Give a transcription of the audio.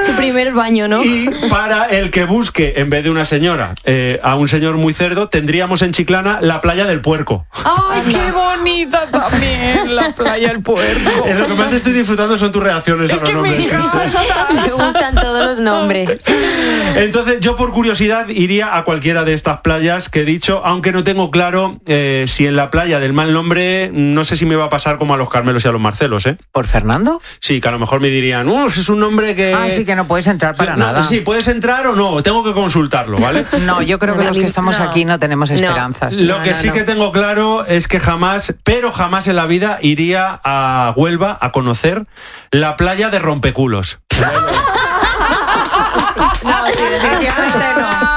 Su primer baño, ¿no? Y para el que busque, en vez de una señora, a un señor muy cerdo, tendríamos en Chiclana la playa del Puerco. ¡Ay, qué bonita también la playa del Puerco! Lo que más estoy disfrutando son tus reacciones a los nombres. Me gustan todos los nombres. Entonces, yo por curiosidad iría a cualquiera de estas playas que he dicho, aunque no tengo claro si en la playa del mal nombre, no sé si me va a pasar como a los Carmelos y a los Marcelos, ¿eh? ¿Por Fernando? Sí, que a lo mejor me dirían, es un nombre que... Sí, que no puedes entrar para no, nada. Sí, puedes entrar o no, tengo que consultarlo, ¿vale? No, yo creo que los que estamos aquí no tenemos esperanzas. Lo que sí que tengo claro es que jamás en la vida iría a Huelva a conocer la playa de Rompeculos. No, sí, definitivamente no.